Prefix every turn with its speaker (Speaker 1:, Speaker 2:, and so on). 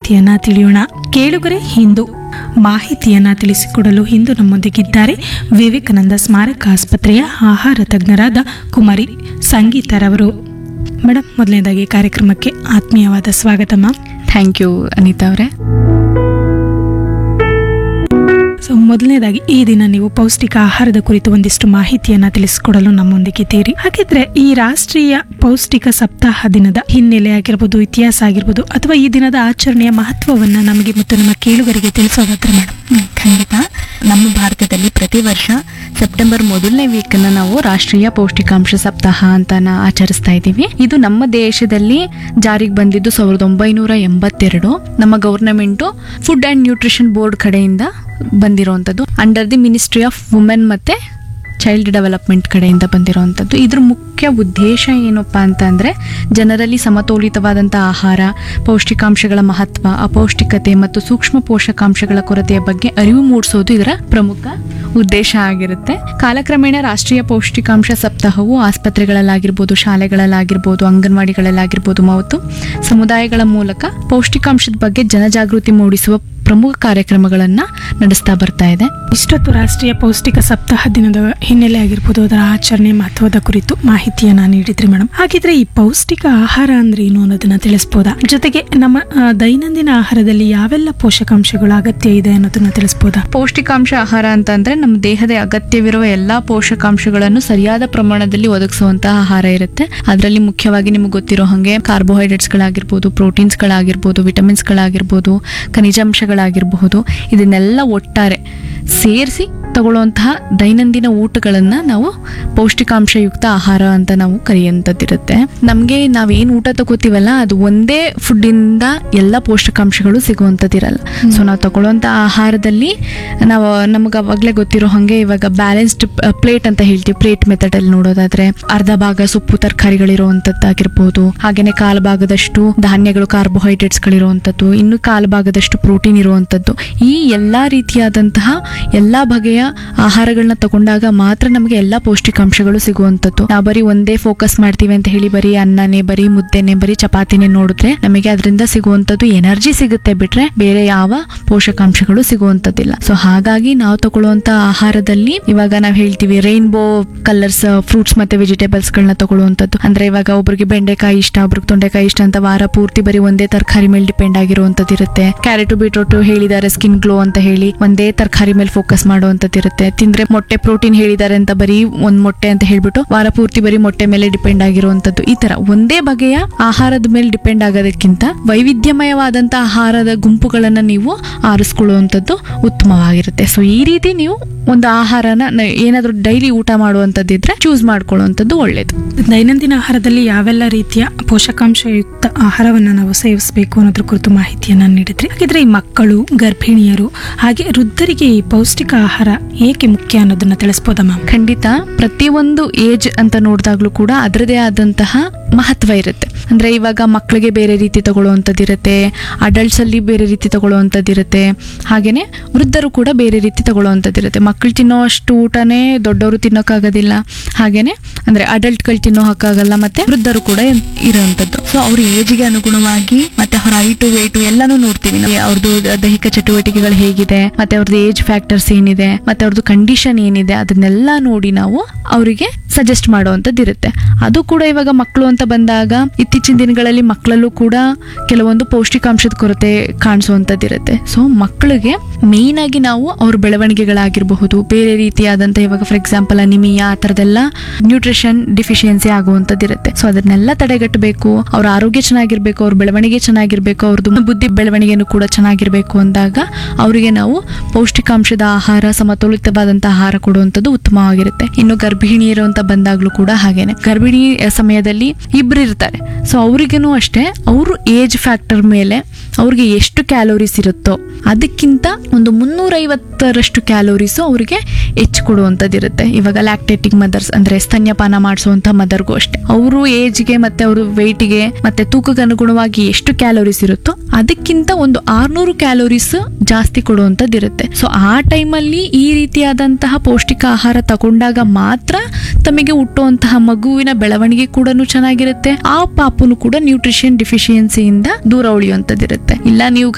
Speaker 1: ಮಾಹಿತಿಯನ್ನ ತಿಳಿಯೋಣ. ಕೇಳುಗರೆ, ಇಂದು ಮಾಹಿತಿಯನ್ನ ತಿಳಿಸಿಕೊಡಲು ಇಂದು ನಮ್ಮೊಂದಿಗಿದ್ದಾರೆ ವಿವೇಕಾನಂದ ಸ್ಮಾರಕ ಆಸ್ಪತ್ರೆಯ ಆಹಾರ ತಜ್ಞರಾದ ಕುಮಾರಿ ಸಂಗೀತರವರು. ಮೇಡಮ್, ಮೊದಲನೇದಾಗಿ ಕಾರ್ಯಕ್ರಮಕ್ಕೆ ಆತ್ಮೀಯವಾದ ಸ್ವಾಗತ ಮ್ಯಾಮ್.
Speaker 2: ಥ್ಯಾಂಕ್ ಯು ಅನಿತಾ ಅವರೇ.
Speaker 1: ಸೊ ಮೊದಲನೇದಾಗಿ ಈ ದಿನ ನೀವು ಪೌಷ್ಟಿಕ ಆಹಾರದ ಕುರಿತು ಒಂದಿಷ್ಟು ಮಾಹಿತಿಯನ್ನ ತಿಳಿಸಿಕೊಡಲು ನಮ್ಮೊಂದಿಗಿದ್ದೀರಿ. ಹಾಗಿದ್ರೆ ಈ ರಾಷ್ಟ್ರೀಯ ಪೌಷ್ಟಿಕ ಸಪ್ತಾಹ ದಿನದ ಹಿನ್ನೆಲೆ ಆಗಿರ್ಬೋದು, ಇತಿಹಾಸ ಆಗಿರ್ಬೋದು, ಅಥವಾ ಈ ದಿನದ ಆಚರಣೆಯ ಮಹತ್ವವನ್ನ ನಮಗೆ ಮತ್ತು ನಮ್ಮ ಕೇಳುಗರಿಗೆ ತಿಳಿಸೋದಾದ್ರೆ ಮೇಡಮ್.
Speaker 2: ಖಂಡಿತ. ನಮ್ಮ ಭಾರತದಲ್ಲಿ ಪ್ರತಿ ವರ್ಷ ಸೆಪ್ಟೆಂಬರ್ ಮೊದಲನೇ ವೀಕನ್ನು ನಾವು ರಾಷ್ಟ್ರೀಯ ಪೌಷ್ಟಿಕಾಂಶ ಸಪ್ತಾಹ ಅಂತ ಆಚರಿಸ್ತಾ ಇದ್ದೀವಿ. ಇದು ನಮ್ಮ ದೇಶದಲ್ಲಿ ಜಾರಿಗೆ ಬಂದಿದ್ದು 1982. ನಮ್ಮ government food and nutrition board ಕಡೆಯಿಂದ ಬಂದಿರೋವಂಥದ್ದು, under the ministry of women ಮತ್ತು ಚೈಲ್ಡ್ ಡೆವಲಪ್ಮೆಂಟ್ ಕಡೆಯಿಂದ ಬಂದಿರೋವಂಥದ್ದು. ಇದ್ರ ಮುಖ್ಯ ಉದ್ದೇಶ ಏನಪ್ಪ ಅಂತಂದರೆ ಜನರಲ್ಲಿ ಸಮತೋಲಿತವಾದಂಥ ಆಹಾರ, ಪೌಷ್ಟಿಕಾಂಶಗಳ ಮಹತ್ವ, ಅಪೌಷ್ಟಿಕತೆ ಮತ್ತು ಸೂಕ್ಷ್ಮ ಪೋಷಕಾಂಶಗಳ ಕೊರತೆಯ ಬಗ್ಗೆ ಅರಿವು ಮೂಡಿಸೋದು ಇದರ ಪ್ರಮುಖ ಉದ್ದೇಶ ಆಗಿರುತ್ತೆ. ಕಾಲಕ್ರಮೇಣ ರಾಷ್ಟ್ರೀಯ ಪೌಷ್ಟಿಕಾಂಶ ಸಪ್ತಾಹವು ಆಸ್ಪತ್ರೆಗಳಲ್ಲಾಗಿರ್ಬೋದು, ಶಾಲೆಗಳಲ್ಲಾಗಿರ್ಬೋದು, ಅಂಗನವಾಡಿಗಳಲ್ಲಾಗಿರ್ಬೋದು ಮತ್ತು ಸಮುದಾಯಗಳ ಮೂಲಕ ಪೌಷ್ಟಿಕಾಂಶದ ಬಗ್ಗೆ ಜನಜಾಗೃತಿ ಮೂಡಿಸುವ ಪ್ರಮುಖ ಕಾರ್ಯಕ್ರಮಗಳನ್ನು ನಡೆಸ್ತಾ ಬರ್ತಾ ಇದೆ.
Speaker 1: ಇಷ್ಟೊತ್ತು ರಾಷ್ಟ್ರೀಯ ಪೌಷ್ಟಿಕ ಸಪ್ತಾಹ ದಿನದ ಹಿನ್ನೆಲೆ ಆಗಿರ್ಬೋದು, ಅದರ ಆಚರಣೆ ಮಹತ್ವದ ಕುರಿತು ಮಾಹಿತಿಯನ್ನ ನೀಡಿದ್ರಿ ಮೇಡಮ್. ಹಾಗಿದ್ರೆ ಈ ಪೌಷ್ಟಿಕ ಆಹಾರ ಅಂದ್ರೆ ಏನು ಅನ್ನೋದನ್ನ ತಿಳಿಸ್ಬೋದಾ? ಜೊತೆಗೆ ನಮ್ಮ ದೈನಂದಿನ ಆಹಾರದಲ್ಲಿ ಯಾವೆಲ್ಲ ಪೋಷಕಾಂಶಗಳು ಅಗತ್ಯ ಇದೆ ಅನ್ನೋದನ್ನ ತಿಳಿಸ್ಬೋದಾ?
Speaker 2: ಪೌಷ್ಟಿಕಾಂಶ ಆಹಾರ ಅಂತಂದ್ರೆ ನಮ್ಮ ದೇಹದ ಅಗತ್ಯವಿರುವ ಎಲ್ಲಾ ಪೋಷಕಾಂಶಗಳನ್ನು ಸರಿಯಾದ ಪ್ರಮಾಣದಲ್ಲಿ ಒದಗಿಸುವಂತಹ ಆಹಾರ ಇರುತ್ತೆ. ಅದರಲ್ಲಿ ಮುಖ್ಯವಾಗಿ ನಿಮ್ಗೆ ಗೊತ್ತಿರೋ ಹಾಗೆ ಕಾರ್ಬೋಹೈಡ್ರೇಟ್ಸ್ಗಳಾಗಿರ್ಬೋದು, ಪ್ರೋಟೀನ್ಸ್ಗಳಾಗಿರ್ಬೋದು, ವಿಟಮಿನ್ಸ್ಗಳಾಗಿರ್ಬೋದು, ಖನಿಜಾಂಶಗಳಾಗಿರಬಹುದು, ಇದನ್ನೆಲ್ಲ ಒಟ್ಟಾರೆ ಸೇರಿಸಿ ತಗೊಳ್ಳುವಂತಹ ದೈನಂದಿನ ಊಟಗಳನ್ನು ನಾವು ಪೌಷ್ಟಿಕಾಂಶಯುಕ್ತ ಆಹಾರ ಅಂತ ನಾವು ಕರೆಯುವಂಥದ್ದಿರುತ್ತೆ. ನಮಗೆ ನಾವೇನು ಊಟ ತಗೋತೀವಲ್ಲ, ಅದು ಒಂದೇ ಫುಡ್ಡಿಂದ ಎಲ್ಲ ಪೋಷಕಾಂಶಗಳು ಸಿಗುವಂಥದ್ದಿರಲ್ಲ. ಸೊ ನಾವು ತಗೊಳ್ಳುವಂಥ ಆಹಾರದಲ್ಲಿ ನಾವು ನಮಗೆ ಅವಾಗಲೇ ಗೊತ್ತಿರೋ ಹಾಗೆ ಇವಾಗ ಬ್ಯಾಲೆನ್ಸ್ಡ್ ಪ್ಲೇಟ್ ಅಂತ ಹೇಳ್ತೀವಿ. ಪ್ಲೇಟ್ ಮೆಥಡಲ್ಲಿ ನೋಡೋದಾದ್ರೆ ಅರ್ಧ ಭಾಗ ಸೊಪ್ಪು ತರಕಾರಿಗಳಿರುವಂಥದ್ದಾಗಿರ್ಬೋದು, ಹಾಗೆಯೇ ಕಾಲು ಭಾಗದಷ್ಟು ಧಾನ್ಯಗಳು, ಕಾರ್ಬೋಹೈಡ್ರೇಟ್ಸ್ಗಳಿರುವಂಥದ್ದು, ಇನ್ನು ಕಾಲು ಭಾಗದಷ್ಟು ಪ್ರೋಟೀನ್ ಇರುವಂಥದ್ದು. ಈ ಎಲ್ಲ ರೀತಿಯಾದಂತಹ ಎಲ್ಲ ಬಗೆಯ ಆಹಾರಗಳನ್ನ ತಗೊಂಡಾಗ ಮಾತ್ರ ನಮಗೆ ಎಲ್ಲ ಪೌಷ್ಟಿಕಾಂಶಗಳು ಸಿಗುವಂಥದ್ದು. ನಾವು ಬರೀ ಒಂದೇ ಫೋಕಸ್ ಮಾಡ್ತೀವಿ ಅಂತ ಹೇಳಿ ಬರೀ ಅನ್ನನೇ, ಬರೀ ಮುದ್ದೆನೆ, ಬರೀ ಚಪಾತಿನೇ ನೋಡಿದ್ರೆ ನಮಗೆ ಅದರಿಂದ ಸಿಗುವಂಥದ್ದು ಎನರ್ಜಿ ಸಿಗುತ್ತೆ ಬಿಟ್ರೆ ಬೇರೆ ಯಾವ ಪೋಷಕಾಂಶಗಳು ಸಿಗುವಂಥದ್ದಿಲ್ಲ. ಸೊ ಹಾಗಾಗಿ ನಾವು ತಗೊಳ್ಳುವಂತ ಆಹಾರದಲ್ಲಿ ಇವಾಗ ನಾವು ಹೇಳ್ತೀವಿ ರೈನ್ಬೋ ಕಲರ್ಸ್ ಫ್ರೂಟ್ಸ್ ಮತ್ತೆ ವೆಜಿಟೇಬಲ್ಸ್ ಗಳನ್ನ ತಗೊಳ್ಳುವಂಥದ್ದು. ಅಂದ್ರೆ ಇವಾಗ ಒಬ್ರಿಗೆ ಬೆಂಡೆಕಾಯಿ ಇಷ್ಟ, ಒಬ್ರಿಗೆ ತೊಂಡೆಕಾಯಿ ಇಷ್ಟ ಅಂತ ವಾರ ಪೂರ್ತಿ ಬರೀ ಒಂದೇ ತರಕಾರಿ ಮೇಲೆ ಡಿಪೆಂಡ್ ಆಗಿರುವಂತದ್ದು ಇರುತ್ತೆ. ಕ್ಯಾರೆಟ್, ಬೀಟ್ರೂಟ್ ಹೇಳಿದ್ದಾರೆ ಸ್ಕಿನ್ ಗ್ಲೋ ಅಂತ ಹೇಳಿ ಒಂದೇ ತರಕಾರಿ ಮೇಲೆ ಫೋಕಸ್ ಮಾಡುವಂತದ್ದು ಇರುತ್ತೆ. ತಿಂದ್ರೆ ಮೊಟ್ಟೆ ಪ್ರೋಟೀನ್ ಹೇಳಿದ್ದಾರೆ ಅಂತ ಬರೀ ಒಂದ್ ಮೊಟ್ಟೆ ಅಂತ ಹೇಳ್ಬಿಟ್ಟು ವಾರ ಪೂರ್ತಿ ಬರೀ ಮೊಟ್ಟೆ ಮೇಲೆ ಡಿಪೆಂಡ್ ಆಗಿರುವಂತದ್ದು. ಈ ತರ ಒಂದೇ ಬಗೆಯ ಆಹಾರದ ಮೇಲೆ ಡಿಪೆಂಡ್ ಆಗೋದಕ್ಕಿಂತ ವೈವಿಧ್ಯಮಯವಾದಂತ ಆಹಾರದ ಗುಂಪುಗಳನ್ನ ನೀವು ಆರಿಸ್ಕೊಳ್ಳುವಂಥದ್ದು ಉತ್ತಮವಾಗಿರುತ್ತೆ. ಸೊ ಈ ರೀತಿ ನೀವು ಒಂದು ಆಹಾರನ ಏನಾದ್ರೂ ಡೈಲಿ ಊಟ ಮಾಡುವಂತದ್ದಿದ್ರೆ ಚೂಸ್ ಮಾಡ್ಕೊಳ್ಳುವಂಥದ್ದು ಒಳ್ಳೇದು.
Speaker 1: ದೈನಂದಿನ ಆಹಾರದಲ್ಲಿ ಯಾವೆಲ್ಲ ರೀತಿಯ ಪೋಷಕಾಂಶಯುಕ್ತ ಆಹಾರವನ್ನ ನಾವು ಸೇವಿಸಬೇಕು ಅನ್ನೋದ್ರ ಕುರಿತು ಮಾಹಿತಿಯನ್ನ ನೀಡಿದ್ರಿ. ಹಾಗಿದ್ರೆ ಈ ಮಕ್ಕಳು, ಗರ್ಭಿಣಿಯರು ಹಾಗೆ ವೃದ್ಧರಿಗೆ ಈ ಪೌಷ್ಟಿಕ ಆಹಾರ ಏಕೆ ಮುಖ್ಯ ಅನ್ನೋದನ್ನ ತಿಳಿಸ್ಬೋದಾ ಮ್ಯಾಮ್?
Speaker 2: ಖಂಡಿತ. ಪ್ರತಿಯೊಂದು ಏಜ್ ಅಂತ ನೋಡಿದಾಗ್ಲೂ ಕೂಡ ಅದರದೇ ಆದಂತಹ ಮಹತ್ವ ಇರುತ್ತೆ. ಅಂದ್ರೆ ಇವಾಗ ಮಕ್ಕಳಿಗೆ ಬೇರೆ ರೀತಿ ತಗೊಳ್ಳುವಂಥದ್ದು ಇರುತ್ತೆ, ಅಡಲ್ಟ್ಸ್ ಅಲ್ಲಿ ಬೇರೆ ರೀತಿ ತಗೊಳ್ಳುವಂಥದ್ದು ಇರುತ್ತೆ, ಹಾಗೇನೆ ವೃದ್ಧರು ಕೂಡ ಬೇರೆ ರೀತಿ ತಗೊಳ್ಳುವಂಥದ್ದು ಇರುತ್ತೆ. ಮಕ್ಕಳು ತಿನ್ನೋ ಅಷ್ಟು ಊಟನೇ ದೊಡ್ಡವರು ತಿನ್ನೋಕ್ಕಾಗೋದಿಲ್ಲ, ಹಾಗೇನೆ ಅಂದ್ರೆ ಅಡಲ್ಟ್ಗಳು ತಿನ್ನೋ ಹಾಕಾಗಲ್ಲ, ಮತ್ತೆ ವೃದ್ಧರು ಕೂಡ ಇರುವಂಥದ್ದು. ಸೊ ಅವ್ರ ಏಜ್ಗೆ ಅನುಗುಣವಾಗಿ ಮತ್ತೆ ಅವ್ರ ಹೈಟು ವೇಟು ಎಲ್ಲಾನು ನೋಡ್ತೀವಿ. ಅವ್ರದ್ದು ದೈಹಿಕ ಚಟುವಟಿಕೆಗಳು ಹೇಗಿದೆ, ಮತ್ತೆ ಅವ್ರದ್ದು ಏಜ್ ಫ್ಯಾಕ್ಟರ್ಸ್ ಏನಿದೆ, ಮತ್ತೆ ಅವ್ರದ್ದು ಕಂಡೀಷನ್ ಏನಿದೆ, ಅದನ್ನೆಲ್ಲ ನೋಡಿ ನಾವು ಅವರಿಗೆ ಸಜೆಸ್ಟ್ ಮಾಡುವಂಥದ್ದು ಇರುತ್ತೆ. ಅದು ಕೂಡ ಇವಾಗ ಮಕ್ಕಳು ಅಂತ ಬಂದಾಗ ಇತ್ತೀಚಿನ ದಿನಗಳಲ್ಲಿ ಮಕ್ಕಳಲ್ಲೂ ಕೂಡ ಕೆಲವೊಂದು ಪೌಷ್ಟಿಕಾಂಶದ ಕೊರತೆ ಕಾಣಿಸುವಂಥದ್ದು ಇರುತ್ತೆ. ಸೊ ಮಕ್ಕಳಿಗೆ ಮೇನ್ ಆಗಿ ನಾವು ಅವ್ರ ಬೆಳವಣಿಗೆಗಳಾಗಿರಬಹುದು, ಬೇರೆ ರೀತಿಯಾದಂಥ ಇವಾಗ ಫಾರ್ ಎಕ್ಸಾಂಪಲ್ ಅನಿಮಿಯಾ ಆ ಥರದ್ದೆಲ್ಲ ನ್ಯೂಟ್ರಿಷನ್ ಡಿಫಿಷಿಯನ್ಸಿ ಆಗುವಂಥದ್ದು ಇರುತ್ತೆ. ಸೊ ಅದನ್ನೆಲ್ಲ ತಡೆಗಟ್ಟಬೇಕು, ಅವ್ರ ಆರೋಗ್ಯ ಚೆನ್ನಾಗಿರ್ಬೇಕು, ಅವ್ರ ಬೆಳವಣಿಗೆ ಚೆನ್ನಾಗಿರ್ಬೇಕು, ಅವ್ರದ್ದು ಬುದ್ಧಿ ಬೆಳವಣಿಗೆನೂ ಕೂಡ ಚೆನ್ನಾಗಿರ್ಬೇಕು ಅಂದಾಗ ಅವರಿಗೆ ನಾವು ಪೌಷ್ಟಿಕಾಂಶದ ಆಹಾರ, ಸಮತೋಲಿತವಾದಂಥ ಆಹಾರ ಕೊಡುವಂಥದ್ದು ಉತ್ತಮವಾಗಿರುತ್ತೆ. ಇನ್ನು ಗರ್ಭಿಣಿಯರು ಅಂತ ಬಂದಾಗ್ಲೂ ಕೂಡ ಹಾಗೇನೆ, ಗರ್ಭಿಣಿ ಸಮಯದಲ್ಲಿ ಇಬ್ರು ಇರ್ತಾರೆ. ಸೊ ಅವ್ರಿಗೇನು ಅಷ್ಟೇ ಅವ್ರ ಏಜ್ ಫ್ಯಾಕ್ಟರ್ ಮೇಲೆ ಅವ್ರಿಗೆ ಎಷ್ಟು ಕ್ಯಾಲೋರೀಸ್ ಇರುತ್ತೋ ಅದಕ್ಕಿಂತ ಒಂದು 350ರಷ್ಟು ಕ್ಯಾಲೋರೀಸು ಅವ್ರಿಗೆ ಹೆಚ್ಚು ಕೊಡುವಂಥದ್ದು ಇರುತ್ತೆ. ಇವಾಗ ಲ್ಯಾಕ್ಟೇಟಿಂಗ್ ಮದರ್ಸ್ ಅಂದ್ರೆ ಸ್ತನ್ಯಪಾನ ಮಾಡಿಸುವಂತ ಮದರ್ಗೂ ಅಷ್ಟೇ ಅವರು ಏಜ್ಗೆ ಮತ್ತೆ ಅವರು ವೆಯ್ಟ್ಗೆ ಮತ್ತೆ ತೂಕಕ್ಕೆ ಅನುಗುಣವಾಗಿ ಎಷ್ಟು ಕ್ಯಾಲೋರೀಸ್ ಇರುತ್ತೋ ಅದಕ್ಕಿಂತ ಒಂದು 600 ಕ್ಯಾಲೋರೀಸ್ ಜಾಸ್ತಿ ಕೊಡುವಂಥದ್ದು ಇರುತ್ತೆ. ಸೊ ಆ ಟೈಮಲ್ಲಿ ಈ ರೀತಿಯಾದಂತಹ ಪೌಷ್ಟಿಕ ಆಹಾರ ತಗೊಂಡಾಗ ಮಾತ್ರ ತಮಗೆ ಹುಟ್ಟುವಂತಹ ಮಗುವಿನ ಬೆಳವಣಿಗೆ ಕೂಡ ಚೆನ್ನಾಗಿರುತ್ತೆ, ಆ ಪಾಪುನು ಕೂಡ ನ್ಯೂಟ್ರಿಷನ್ ಡಿಫಿಷಿಯನ್ಸಿಯಿಂದ ದೂರ ಉಳಿಯುವಂಥದ್ದಿರುತ್ತೆ. ಇಲ್ಲ ನೀವು